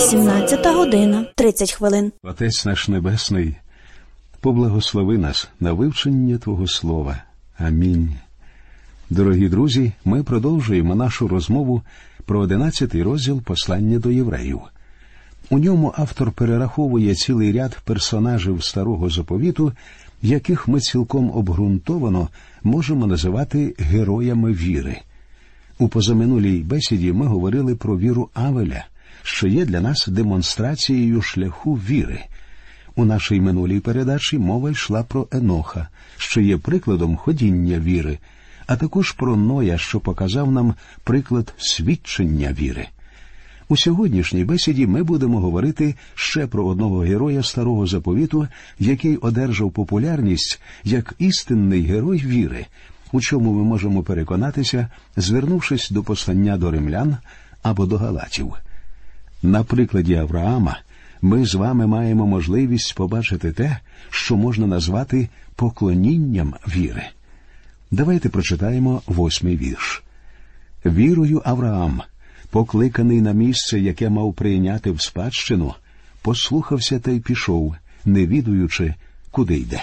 17:30. Отець наш Небесний, поблагослови нас на вивчення Твого Слова. Амінь. Дорогі друзі, ми продовжуємо нашу розмову про 11-й розділ послання до євреїв. У ньому автор перераховує цілий ряд персонажів Старого Заповіту, яких ми цілком обґрунтовано можемо називати героями віри. У позаминулій бесіді ми говорили про віру Авеля, що є для нас демонстрацією шляху віри. У нашій минулій передачі мова йшла про Еноха, що є прикладом ходіння віри, а також про Ноя, що показав нам приклад свідчення віри. У сьогоднішній бесіді ми будемо говорити ще про одного героя Старого Заповіту, який одержав популярність як істинний герой віри, у чому ми можемо переконатися, звернувшись до послання до римлян або до галатів. На прикладі Авраама ми з вами маємо можливість побачити те, що можна назвати поклонінням віри. Давайте прочитаємо 8-й вірш. «Вірою Авраам, покликаний на місце, яке мав прийняти в спадщину, послухався та й пішов, не відаючи, куди йде».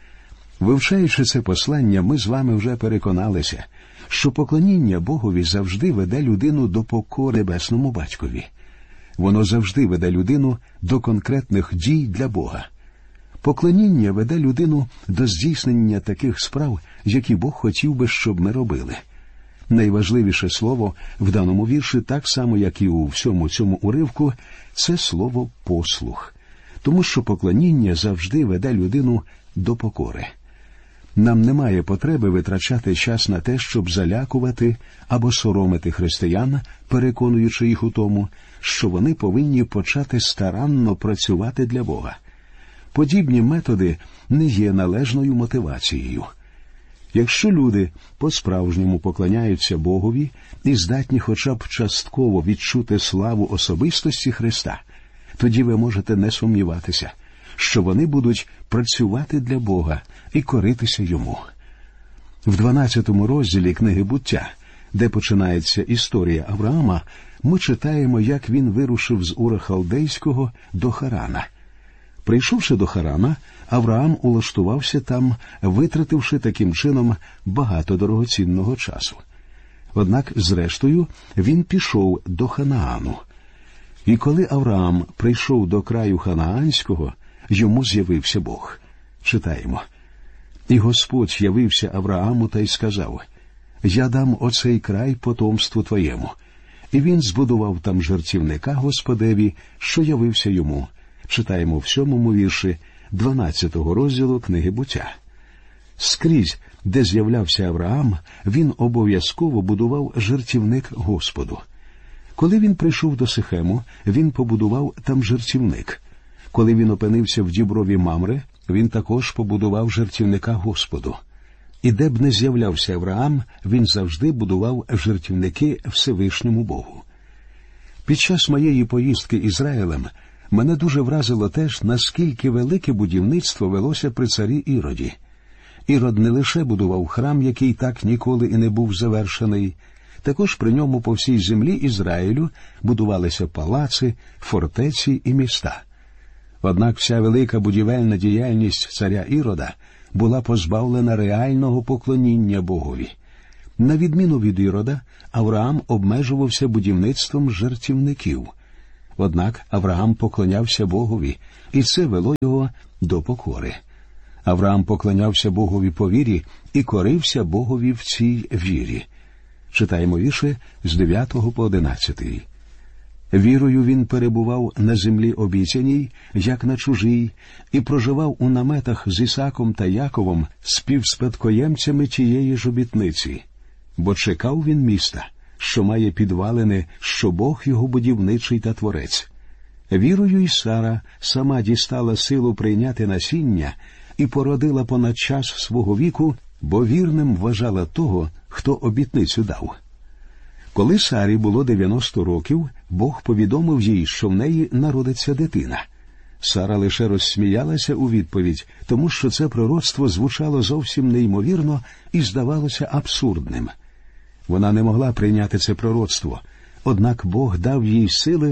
Вивчаючи це послання, ми з вами вже переконалися, що поклоніння Богові завжди веде людину до покори Небесному Батькові. Воно завжди веде людину до конкретних дій для Бога. Поклоніння веде людину до здійснення таких справ, які Бог хотів би, щоб ми робили. Найважливіше слово в даному вірші, так само, як і у всьому цьому уривку, це слово «послух». Тому що поклоніння завжди веде людину до покори. Нам немає потреби витрачати час на те, щоб залякувати або соромити християн, переконуючи їх у тому, що вони повинні почати старанно працювати для Бога. Подібні методи не є належною мотивацією. Якщо люди по-справжньому поклоняються Богові і здатні хоча б частково відчути славу особистості Христа, тоді ви можете не сумніватися, що вони будуть працювати для Бога і коритися Йому. В 12-му розділі книги «Буття», де починається історія Авраама, ми читаємо, як він вирушив з Ура Халдейського до Харана. Прийшовши до Харана, Авраам улаштувався там, витративши таким чином багато дорогоцінного часу. Однак, зрештою, він пішов до Ханаану. І коли Авраам прийшов до краю Ханаанського, йому з'явився Бог. Читаємо. «І Господь явився Аврааму та й сказав: Я дам оцей край потомству твоєму. І він збудував там жертівника Господеві, що явився йому». Читаємо в 7-му вірші 12-го розділу книги «Буття». Скрізь, де з'являвся Авраам, він обов'язково будував жертівник Господу. Коли він прийшов до Сихему, він побудував там жертівник. Коли він опинився в діброві Мамре, він також побудував жертівника Господу. І де б не з'являвся Авраам, він завжди будував жертівники Всевишньому Богу. Під час моєї поїздки Ізраїлем мене дуже вразило теж, наскільки велике будівництво велося при царі Іроді. Ірод не лише будував храм, який так ніколи і не був завершений, також при ньому по всій землі Ізраїлю будувалися палаци, фортеці і міста. Однак вся велика будівельна діяльність царя Ірода була позбавлена реального поклоніння Богові. На відміну від Ірода, Авраам обмежувався будівництвом жертівників. Однак Авраам поклонявся Богові, і це вело його до покори. Авраам поклонявся Богові по вірі і корився Богові в цій вірі. Читаємо вірші з 9 по 11. «Вірою він перебував на землі обіцяній, як на чужій, і проживав у наметах з Ісаком та Яковом, співспадкоємцями тієї ж обітниці. Бо чекав він міста, що має підвалини, що Бог його будівничий та творець. Вірою й Сара сама дістала силу прийняти насіння і породила понад час свого віку, бо вірним вважала того, хто обітницю дав. Коли Сарі було 90 років, Бог повідомив їй, що в неї народиться дитина. Сара лише розсміялася у відповідь, тому що це пророцтво звучало зовсім неймовірно і здавалося абсурдним. Вона не могла прийняти це пророцтво, однак Бог дав їй сили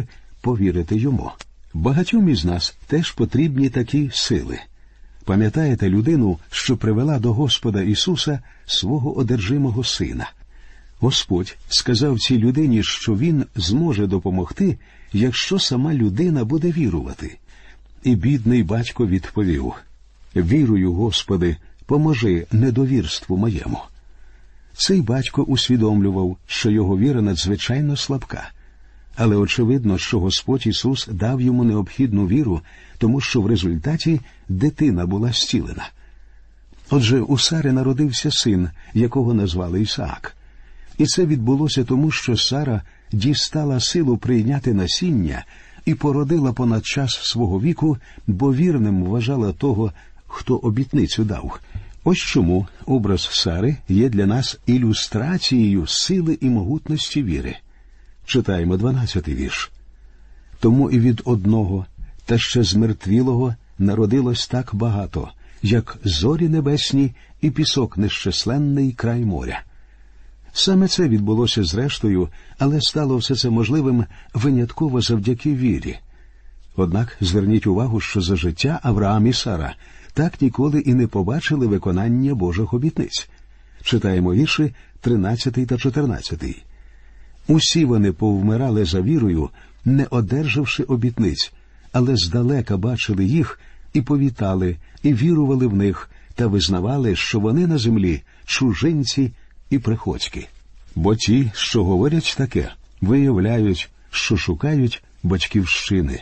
повірити йому. Багатьом із нас теж потрібні такі сили. Пам'ятаєте людину, що привела до Господа Ісуса свого одержимого сина? Господь сказав цій людині, що Він зможе допомогти, якщо сама людина буде вірувати. І бідний батько відповів: «Вірую, Господи, поможи недовірству моєму». Цей батько усвідомлював, що його віра надзвичайно слабка. Але очевидно, що Господь Ісус дав йому необхідну віру, тому що в результаті дитина була зцілена. Отже, у Сари народився син, якого назвали Ісаак. І це відбулося тому, що Сара дістала силу прийняти насіння і породила понад час свого віку, бо вірним вважала того, хто обітницю дав. Ось чому образ Сари є для нас ілюстрацією сили і могутності віри. Читаємо 12-й вірш. «Тому і від одного, та ще змертвілого, народилось так багато, як зорі небесні і пісок нещисленний край моря». Саме це відбулося зрештою, але стало все це можливим винятково завдяки вірі. Однак зверніть увагу, що за життя Авраам і Сара так ніколи і не побачили виконання Божих обітниць. Читаємо вірші 13 та 14. «Усі вони повмирали за вірою, не одержавши обітниць, але здалека бачили їх і повітали, і вірували в них, та визнавали, що вони на землі чужинці і приходьки. Бо ті, що говорять таке, виявляють, що шукають батьківщини».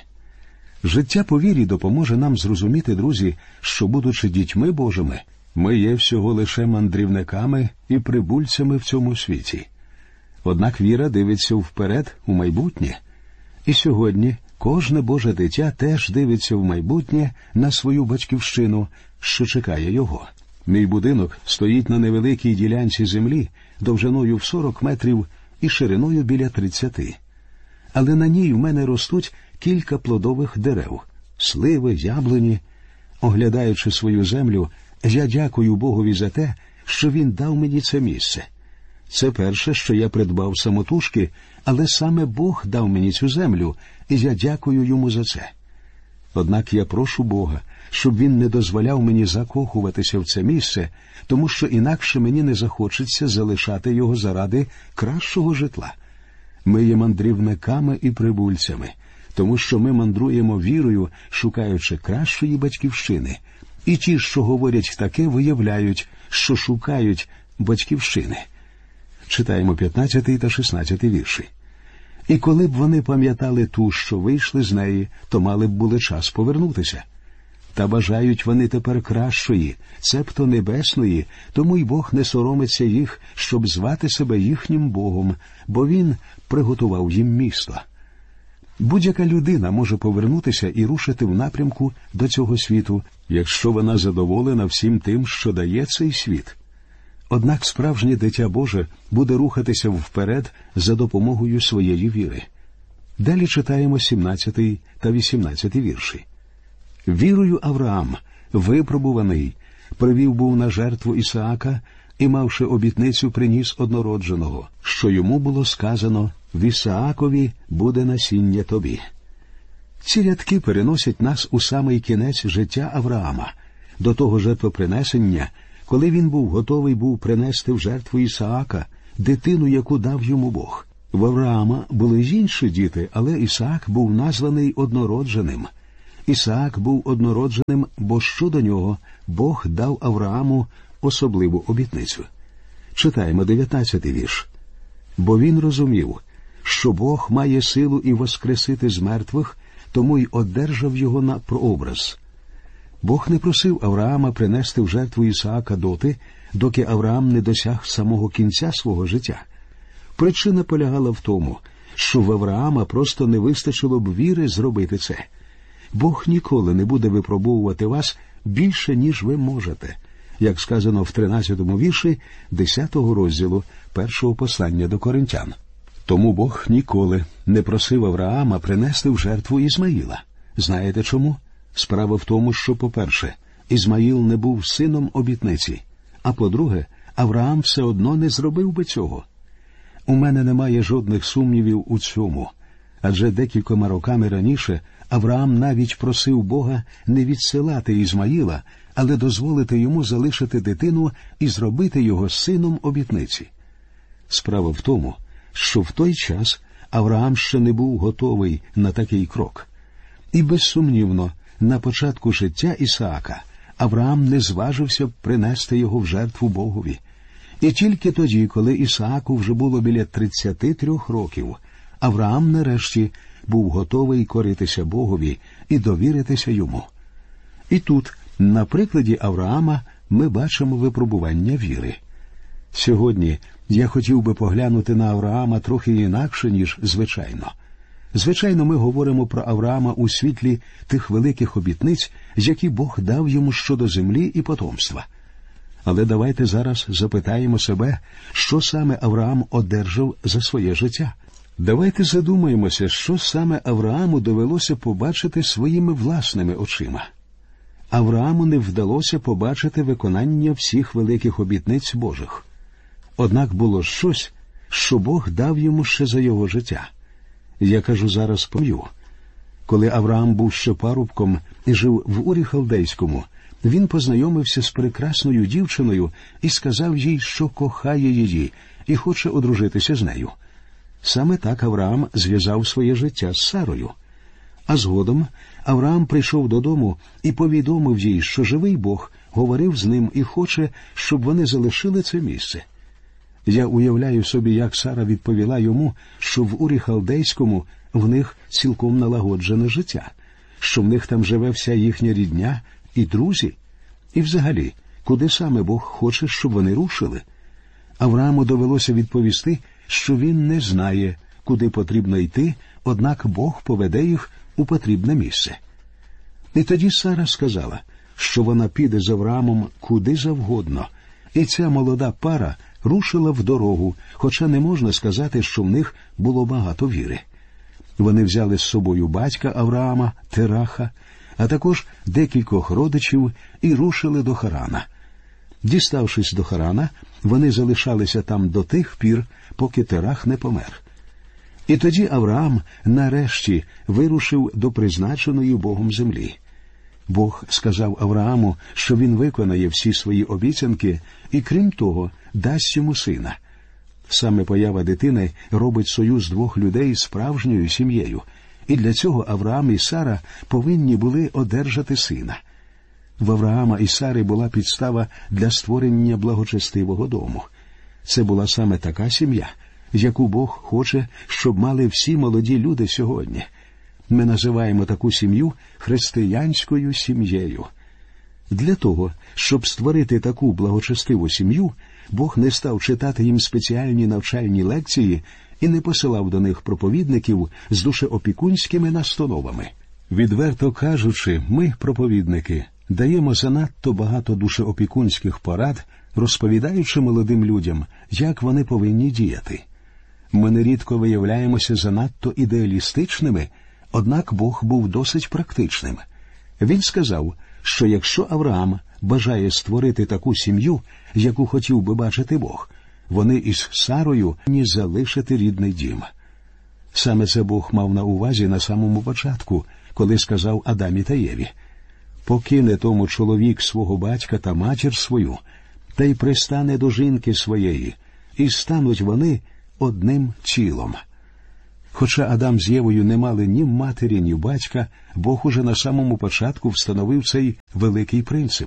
Життя по вірі допоможе нам зрозуміти, друзі, що, будучи дітьми Божими, ми є всього лише мандрівниками і прибульцями в цьому світі. Однак віра дивиться вперед, у майбутнє. І сьогодні кожне Боже дитя теж дивиться в майбутнє на свою батьківщину, що чекає його. Мій будинок стоїть на невеликій ділянці землі, довжиною в 40 метрів і шириною біля 30. Але на ній в мене ростуть кілька плодових дерев – сливи, яблуні. Оглядаючи свою землю, я дякую Богові за те, що Він дав мені це місце. Це перше, що я придбав самотужки, але саме Бог дав мені цю землю, і я дякую Йому за це. Однак я прошу Бога, щоб Він не дозволяв мені закохуватися в це місце, тому що інакше мені не захочеться залишати його заради кращого житла. Ми є мандрівниками і прибульцями, тому що ми мандруємо вірою, шукаючи кращої батьківщини. І ті, що говорять таке, виявляють, що шукають батьківщини. Читаємо 15 та 16 вірші. «І коли б вони пам'ятали ту, що вийшли з неї, то мали б були час повернутися. Та бажають вони тепер кращої, цебто небесної, тому й Бог не соромиться їх, щоб звати себе їхнім Богом, бо Він приготував їм місто». Будь-яка людина може повернутися і рушити в напрямку до цього світу, якщо вона задоволена всім тим, що дає цей світ. Однак справжнє дитя Боже буде рухатися вперед за допомогою своєї віри. Далі читаємо 17 та 18 вірші. «Вірою Авраам, випробуваний, привів був на жертву Ісаака і, мавши обітницю, приніс однородженого, що йому було сказано: в Ісаакові буде насіння тобі». Ці рядки переносять нас у самий кінець життя Авраама, до того жертвопринесення, коли він готовий був принести в жертву Ісаака, дитину, яку дав йому Бог. В Авраама були й інші діти, але Ісаак був названий однородженим. Ісаак був однородженим, бо щодо нього Бог дав Аврааму особливу обітницю. Читаємо 19-й вірш. «Бо він розумів, що Бог має силу і воскресити з мертвих, тому й одержав його на прообраз». Бог не просив Авраама принести в жертву Ісаака доти, доки Авраам не досяг самого кінця свого життя. Причина полягала в тому, що в Авраама просто не вистачило б віри зробити це. Бог ніколи не буде випробовувати вас більше, ніж ви можете, як сказано в 13-му вірші 10-го розділу 1-го послання до Коринтян. Тому Бог ніколи не просив Авраама принести в жертву Ізмаїла. Знаєте чому? Справа в тому, що, по-перше, Ізмаїл не був сином обітниці, а по-друге, Авраам все одно не зробив би цього. У мене немає жодних сумнівів у цьому. Адже декількома роками раніше Авраам навіть просив Бога не відсилати Ізмаїла, але дозволити йому залишити дитину і зробити його сином обітниці. Справа в тому, що в той час Авраам ще не був готовий на такий крок. І безсумнівно, на початку життя Ісаака Авраам не зважився б принести його в жертву Богові. І тільки тоді, коли Ісааку вже було біля 33 років, Авраам нарешті був готовий коритися Богові і довіритися йому. І тут, на прикладі Авраама, ми бачимо випробування віри. Сьогодні я хотів би поглянути на Авраама трохи інакше, ніж звичайно. Звичайно, ми говоримо про Авраама у світлі тих великих обітниць, які Бог дав йому щодо землі і потомства. Але давайте зараз запитаємо себе, що саме Авраам одержав за своє життя. Давайте задумаємося, що саме Аврааму довелося побачити своїми власними очима. Аврааму не вдалося побачити виконання всіх великих обітниць Божих. Однак було щось, що Бог дав йому ще за його життя. Я кажу зараз про. Коли Авраам був ще парубком і жив в Урі Халдейському, він познайомився з прекрасною дівчиною і сказав їй, що кохає її і хоче одружитися з нею. Саме так Авраам зв'язав своє життя з Сарою. А згодом Авраам прийшов додому і повідомив їй, що живий Бог говорив з ним і хоче, щоб вони залишили це місце. Я уявляю собі, як Сара відповіла йому, що в Урі Халдейському в них цілком налагоджене життя, що в них там живе вся їхня рідня і друзі. І взагалі, куди саме Бог хоче, щоб вони рушили? Аврааму довелося відповісти, що він не знає, куди потрібно йти, однак Бог поведе їх у потрібне місце. І тоді Сара сказала, що вона піде з Авраамом куди завгодно, і ця молода пара рушила в дорогу, хоча не можна сказати, що в них було багато віри. Вони взяли з собою батька Авраама, Тераха, а також декількох родичів і рушили до Харана. Діставшись до Харана, вони залишалися там до тих пір, поки Терах не помер. І тоді Авраам нарешті вирушив до призначеної Богом землі. Бог сказав Аврааму, що він виконає всі свої обіцянки і, крім того, дасть йому сина. Саме поява дитини робить союз двох людей справжньою сім'єю, і для цього Авраам і Сара повинні були одержати сина. В Авраама і Сари була підстава для створення благочестивого дому. Це була саме така сім'я, яку Бог хоче, щоб мали всі молоді люди сьогодні. Ми називаємо таку сім'ю християнською сім'єю. Для того, щоб створити таку благочестиву сім'ю, Бог не став читати їм спеціальні навчальні лекції і не посилав до них проповідників з душеопікунськими настановами. Відверто кажучи, ми, проповідники, даємо занадто багато душеопікунських порад, розповідаючи молодим людям, як вони повинні діяти. Ми нерідко виявляємося занадто ідеалістичними, однак Бог був досить практичним. Він сказав, що якщо Авраам бажає створити таку сім'ю, яку хотів би бачити Бог, вони із Сарою не залишити рідний дім. Саме це Бог мав на увазі на самому початку, коли сказав Адамі та Єві: «Покине тому чоловік свого батька та матір свою, та й пристане до жінки своєї, і стануть вони одним тілом». Хоча Адам з Євою не мали ні матері, ні батька, Бог уже на самому початку встановив цей великий принцип.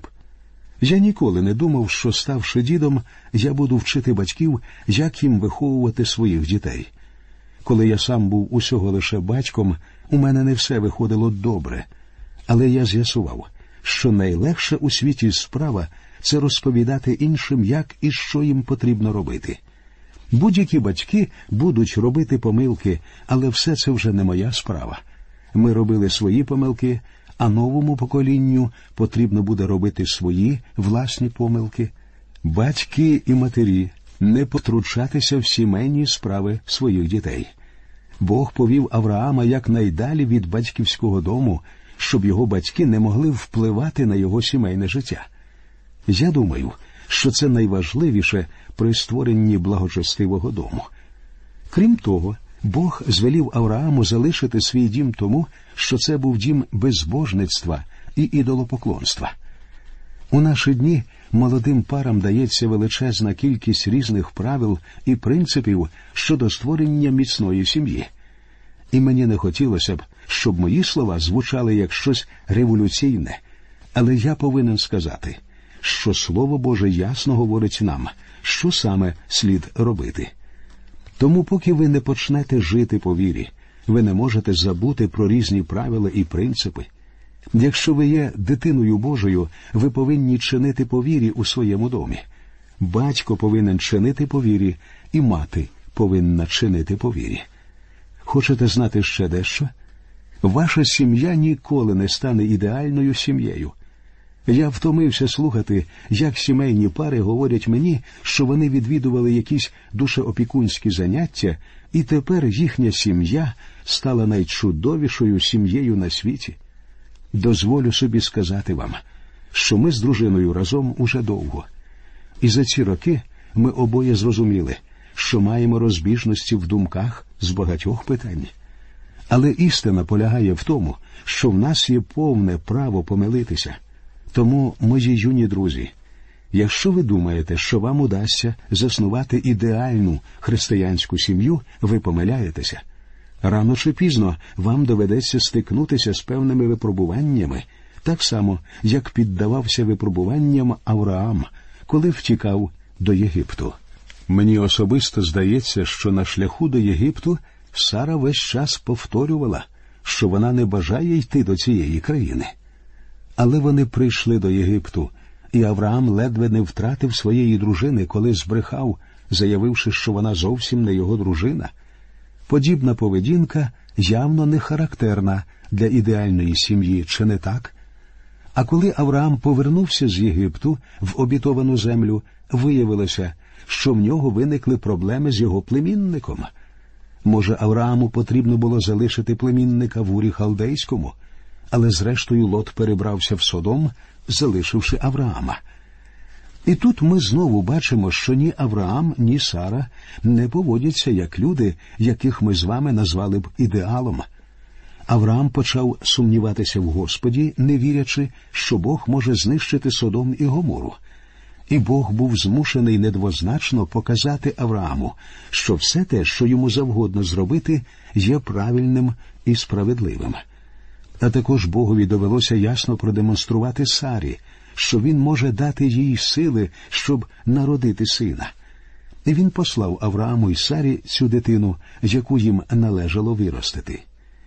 Я ніколи не думав, що, ставши дідом, я буду вчити батьків, як їм виховувати своїх дітей. Коли я сам був усього лише батьком, у мене не все виходило добре. Але я з'ясував, що найлегша у світі справа – це розповідати іншим, як і що їм потрібно робити. Будь-які батьки будуть робити помилки, але все це вже не моя справа. Ми робили свої помилки, а новому поколінню потрібно буде робити свої власні помилки. Батьки і матері, не потручатися в сімейні справи своїх дітей. Бог повів Авраама якнайдалі від батьківського дому, щоб його батьки не могли впливати на його сімейне життя. Я думаю, що це найважливіше при створенні благочестивого дому. Крім того, Бог звелів Аврааму залишити свій дім тому, що це був дім безбожництва і ідолопоклонства. У наші дні молодим парам дається величезна кількість різних правил і принципів щодо створення міцної сім'ї. І мені не хотілося б, щоб мої слова звучали як щось революційне, але я повинен сказати, що Слово Боже ясно говорить нам, що саме слід робити. Тому поки ви не почнете жити по вірі, ви не можете забути про різні правила і принципи. Якщо ви є дитиною Божою, ви повинні чинити по вірі у своєму домі. Батько повинен чинити по вірі, і мати повинна чинити по вірі. Хочете знати ще дещо? Ваша сім'я ніколи не стане ідеальною сім'єю. Я втомився слухати, як сімейні пари говорять мені, що вони відвідували якісь душеопікунські заняття, і тепер їхня сім'я стала найчудовішою сім'єю на світі. Дозволю собі сказати вам, що ми з дружиною разом уже довго. І за ці роки ми обоє зрозуміли, що маємо розбіжності в думках з багатьох питань. Але істина полягає в тому, що в нас є повне право помилитися. Тому, мої юні друзі, якщо ви думаєте, що вам удасться заснувати ідеальну християнську сім'ю, ви помиляєтеся. Рано чи пізно вам доведеться стикнутися з певними випробуваннями, так само, як піддавався випробуванням Авраам, коли втікав до Єгипту. Мені особисто здається, що на шляху до Єгипту Сара весь час повторювала, що вона не бажає йти до цієї країни. Але вони прийшли до Єгипту, і Авраам ледве не втратив своєї дружини, коли збрехав, заявивши, що вона зовсім не його дружина. Подібна поведінка явно не характерна для ідеальної сім'ї, чи не так? А коли Авраам повернувся з Єгипту в обітовану землю, виявилося, що в нього виникли проблеми з його племінником. Може, Аврааму потрібно було залишити племінника в Урі Халдейському, але зрештою Лот перебрався в Содом, залишивши Авраама. І тут ми знову бачимо, що ні Авраам, ні Сара не поводяться як люди, яких ми з вами назвали б ідеалом. Авраам почав сумніватися в Господі, не вірячи, що Бог може знищити Содом і Гомору. І Бог був змушений недвозначно показати Аврааму, що все те, що йому завгодно зробити, є правильним і справедливим. А також Богові довелося ясно продемонструвати Сарі, що він може дати їй сили, щоб народити сина. І він послав Аврааму і Сарі цю дитину, яку їм належало виростити.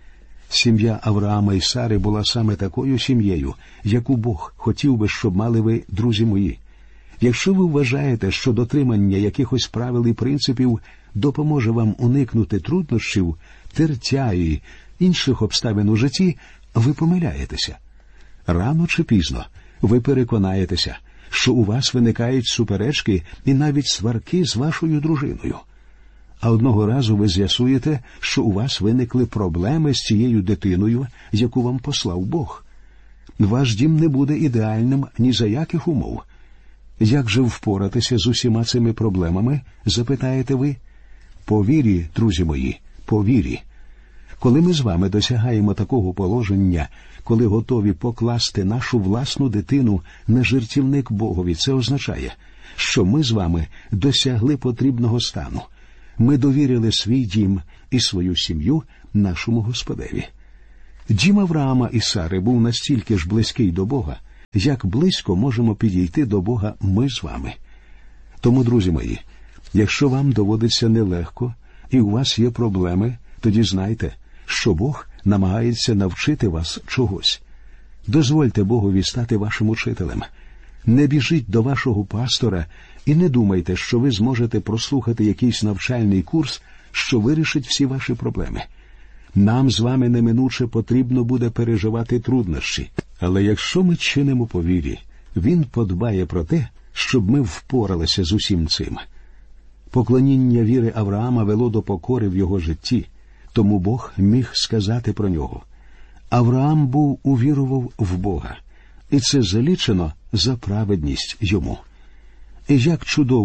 Сім'я Авраама і Сари була саме такою сім'єю, яку Бог хотів би, щоб мали ви, друзі мої. Якщо ви вважаєте, що дотримання якихось правил і принципів допоможе вам уникнути труднощів, тертя і інших обставин у житті, ви помиляєтеся. Рано чи пізно ви переконаєтеся, що у вас виникають суперечки і навіть сварки з вашою дружиною. А одного разу ви з'ясуєте, що у вас виникли проблеми з цією дитиною, яку вам послав Бог. Ваш дім не буде ідеальним ні за яких умов. Як же впоратися з усіма цими проблемами, запитаєте ви? По вірі, друзі мої, по вірі. Коли ми з вами досягаємо такого положення, коли готові покласти нашу власну дитину на жертівник Богові, це означає, що ми з вами досягли потрібного стану. Ми довірили свій дім і свою сім'ю нашому Господеві. Дім Авраама і Сари був настільки ж близький до Бога, як близько можемо підійти до Бога ми з вами. Тому, друзі мої, якщо вам доводиться нелегко і у вас є проблеми, тоді знайте, що Бог намагається навчити вас чогось. Дозвольте Богові стати вашим учителем. Не біжіть до вашого пастора і не думайте, що ви зможете прослухати якийсь навчальний курс, що вирішить всі ваші проблеми. Нам з вами неминуче потрібно буде переживати труднощі. Але якщо ми чинимо по вірі, Він подбає про те, щоб ми впоралися з усім цим. Поклоніння віри Авраама вело до покори в його житті, тому Бог міг сказати про нього. Авраам увірував в Бога, і це залічено за праведність йому. І як чудово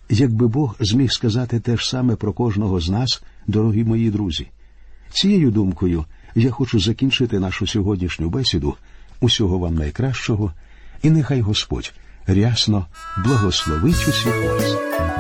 якби Бог зміг сказати те ж саме про кожного з нас, дорогі мої друзі. Цією думкою я хочу закінчити нашу сьогоднішню бесіду. Усього вам найкращого, і нехай Господь рясно благословить усіх вас.